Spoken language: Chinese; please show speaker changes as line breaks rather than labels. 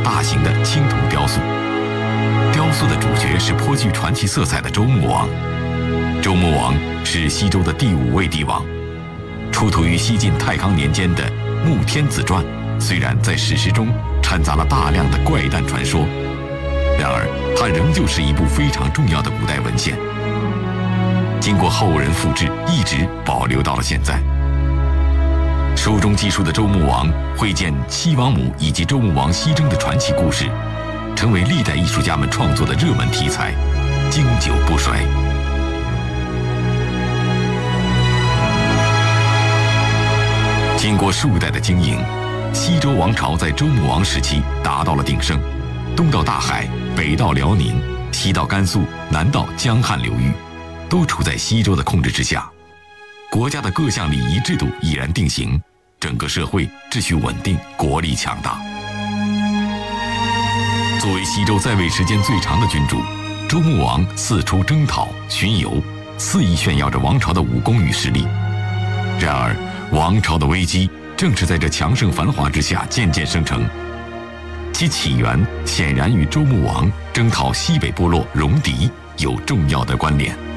大型的青铜雕塑。雕塑的主角是颇具传奇色彩的周穆王。周穆王是西周的第5位帝王，出土于西晋太康年间的《穆天子传》，虽然在史实中掺杂了大量的怪诞传说，然而它仍旧是一部非常重要的古代文献，经过后人复制，一直保留到了现在。书中记述的周穆王会见西王母以及周穆王西征的传奇故事，成为历代艺术家们创作的热门题材，经久不衰。经过数代的经营，西周王朝在周穆王时期达到了鼎盛，东到大海，北到辽宁，西到甘肃，南到江汉流域，都处在西周的控制之下。国家的各项礼仪制度已然定型，整个社会秩序稳定，国力强大。作为西周在位时间最长的君主，周穆王四处征讨、巡游，肆意炫耀着王朝的武功与实力。然而，王朝的危机正是在这强盛繁华之下渐渐生成，其起源显然与周穆王征讨西北部落戎狄有重要的关联。